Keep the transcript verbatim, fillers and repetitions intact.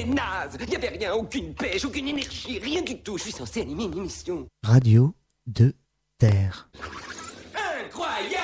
c'était naze. Il y avait rien, aucune pêche, aucune énergie, rien du tout. Je suis censé animer une émission. Radio de Terre. Incroyable!